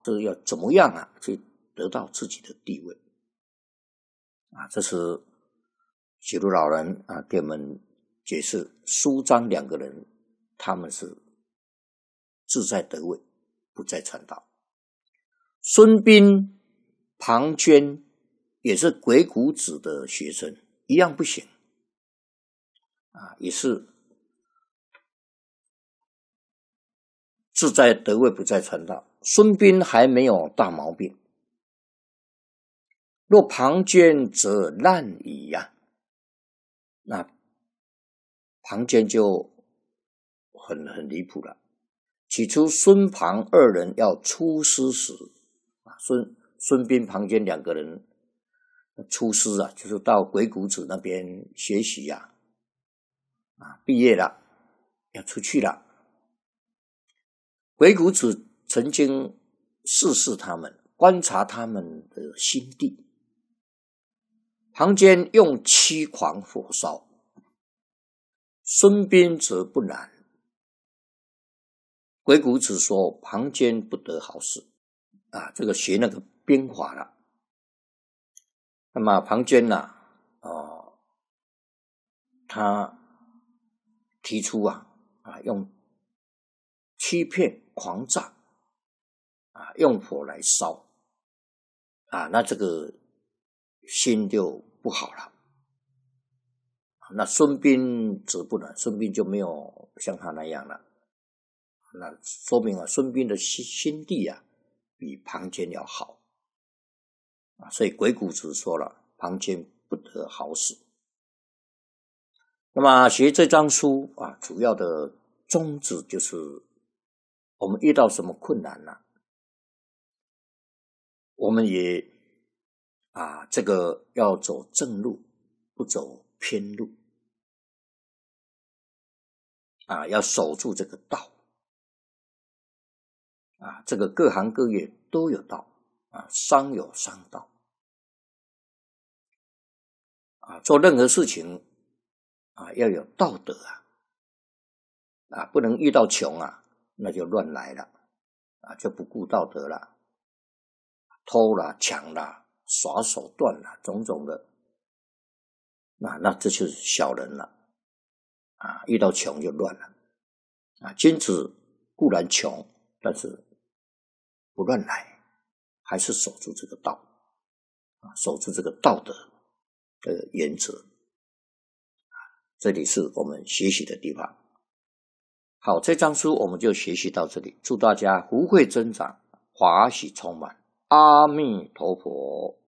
这个要怎么样啊去得到自己的地位啊？这是写如老人啊给我们解释，苏张两个人他们是志在得位，不在传道。孙膑、庞涓也是鬼谷子的学生，一样不行啊，也是志在得位，不在传道。孙膑还没有大毛病，若庞涓则滥矣呀。那庞涓就很离谱了。起初孙庞二人要出师时，孙膑、庞涓两个人出师啊，就是到鬼谷子那边学习啊，毕业了，要出去了。鬼谷子曾经试试他们，观察他们的心地。庞涓用漆狂火烧，孙膑则不然。鬼谷子说庞涓不得好事啊，这个学那个兵法了。那么庞涓呢，他提出用欺骗狂诈用火来烧那这个心就不好了。那孙膑则不然，孙膑就没有像他那样了。那说明孙膑的心地比庞涓要好所以鬼谷子说了，庞涓不得好死。那么学这张书主要的宗旨就是我们遇到什么困难我们也这个要走正路，不走偏路要守住这个道这个各行各业都有道商有商道做任何事情要有道德不能遇到穷那就乱来了就不顾道德了，偷啦、抢啦、耍手段啦，种种的那这就是小人了遇到穷就乱了君子固然穷，但是不乱来，还是守住这个道守住这个道德的原则这里是我们学习的地方。好，这张书我们就学习到这里，祝大家福慧增长，法喜充满，阿弥陀佛。